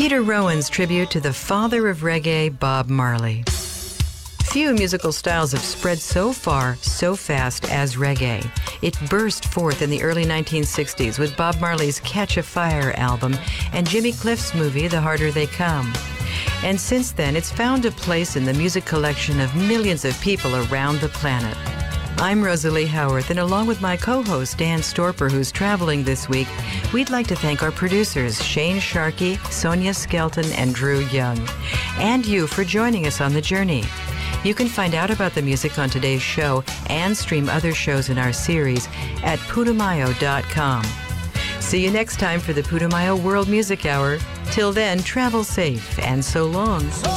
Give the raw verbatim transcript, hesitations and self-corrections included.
Peter Rowan's tribute to the father of reggae, Bob Marley. Few musical styles have spread so far, so fast as reggae. It burst forth in the early nineteen sixties with Bob Marley's Catch a Fire album and Jimmy Cliff's movie, The Harder They Come. And since then, it's found a place in the music collection of millions of people around the planet. I'm Rosalie Howarth, and along with my co-host Dan Storper, who's traveling this week, we'd like to thank our producers, Shane Sharkey, Sonia Skelton, and Drew Young, and you for joining us on the journey. You can find out about the music on today's show and stream other shows in our series at putumayo dot com. See you next time for the Putumayo World Music Hour. Till then, travel safe, and so long.